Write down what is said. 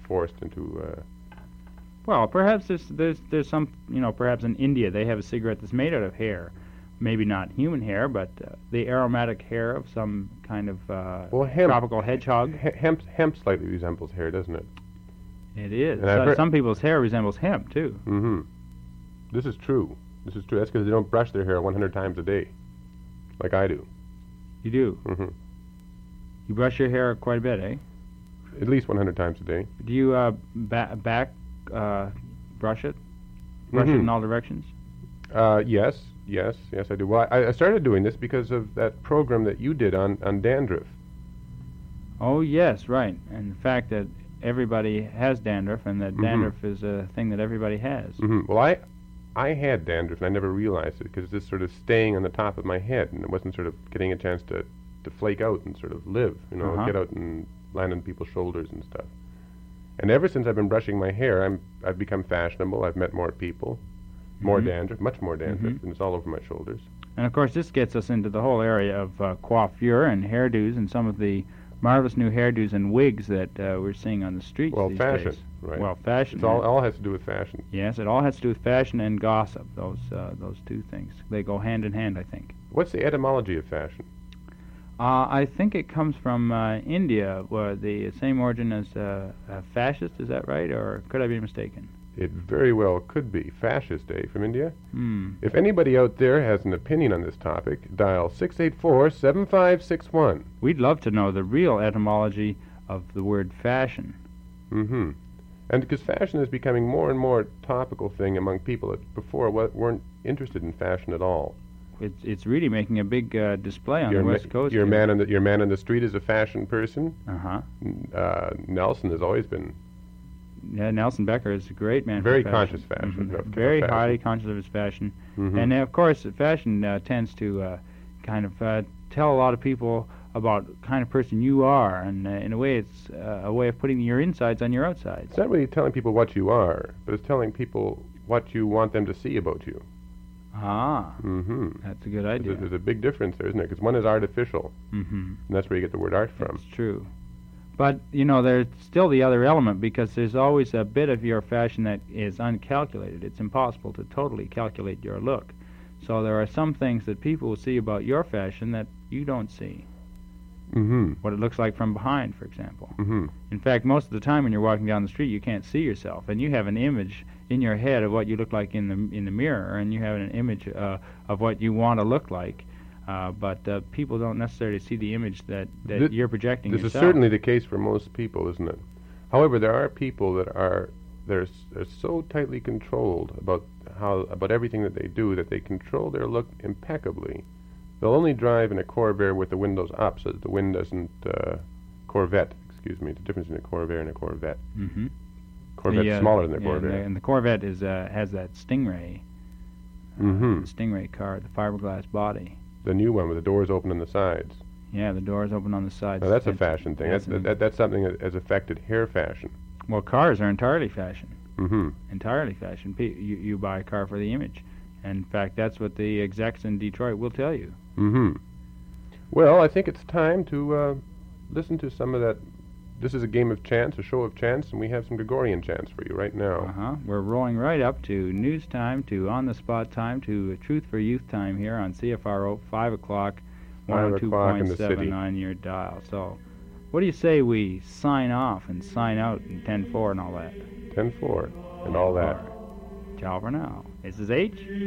forced into. Well, perhaps there's some, perhaps in India they have a cigarette that's made out of hair. Maybe not human hair, but the aromatic hair of some kind of tropical hedgehog. Hemp slightly resembles hair, doesn't it? It is. Some people's hair resembles hemp, too. Mm-hmm. This is true. That's because they don't brush their hair 100 times a day, like I do. You do? Mm-hmm. You brush your hair quite a bit, eh? At least 100 times a day. Do you back brush it? Brush it in all directions? Yes, I do. Well, I started doing this because of that program that you did on dandruff. Oh, yes, right. And the fact that everybody has dandruff, and that dandruff is a thing that everybody has. Mm-hmm. Well, I had dandruff, and I never realized it because it's just sort of staying on the top of my head, and it wasn't sort of getting a chance to flake out and sort of live, get out and land on people's shoulders and stuff. And ever since I've been brushing my hair, I've become fashionable. I've met more people, more dandruff, much more dandruff, and it's all over my shoulders. And of course, this gets us into the whole area of coiffure and hairdos and some of the marvelous new hairdos and wigs that we're seeing on the streets these fashion, days. right? Well, fashion. It all has to do with fashion. Yes, it all has to do with fashion and gossip. Those two things, they go hand in hand, I think. What's the etymology of fashion? I think it comes from India, where the same origin as fascist. Is that right, or could I be mistaken? It very well could be. Fascist, from India? If anybody out there has an opinion on this topic, dial 684-7561. We'd love to know the real etymology of the word fashion. Mm-hmm. And because fashion is becoming more and more topical thing among people that before weren't interested in fashion at all. It's really making a big display on the West Coast. Your man on the street is a fashion person. Uh-huh. Nelson has always been. Yeah, Nelson Becker is a great man. Very for conscious fashion. Mm-hmm. Very highly conscious of his fashion, and of course, fashion tends to kind of tell a lot of people about the kind of person you are, and in a way, it's a way of putting your insides on your outsides. It's not really telling people what you are, but it's telling people what you want them to see about you. Ah, mm-hmm. That's a good idea. There's a big difference there, isn't it? Because one is artificial, and that's where you get the word art from. That's true. But, there's still the other element, because there's always a bit of your fashion that is uncalculated. It's impossible to totally calculate your look. So there are some things that people will see about your fashion that you don't see. Mm-hmm. What it looks like from behind, for example. Mm-hmm. In fact, most of the time when you're walking down the street, you can't see yourself, and you have an image in your head of what you look like in the mirror, and you have an image of what you want to look like. But people don't necessarily see the image that you're projecting yourself. This is certainly the case for most people, isn't it? However, there are people that are so tightly controlled about everything that they do that they control their look impeccably. They'll only drive in a Corvair with the windows up, so that the wind doesn't Corvette. Excuse me, the difference between a Corvair and a Corvette. Mm-hmm. Corvette's smaller than the Corvair. And the Corvette has that Stingray. Stingray car, the fiberglass body. The new one with the doors open on the sides. Yeah, the doors open on the sides. Now that's a fashion thing. That's something that has affected hair fashion. Well, cars are entirely fashion. Mm-hmm. Entirely fashion. You buy a car for the image. And in fact, that's what the execs in Detroit will tell you. Mm-hmm. Well, I think it's time to listen to some of that. This is a game of chance, a show of chance, and we have some Gregorian chants for you right now. Uh-huh. We're rolling right up to news time, to on-the-spot time, to Truth for Youth time here on CFRO, 5 o'clock, 102.7 on your dial. So what do you say we sign off and sign out in 10-4 and all that? 10-4 and all that. Ciao for now. This is H.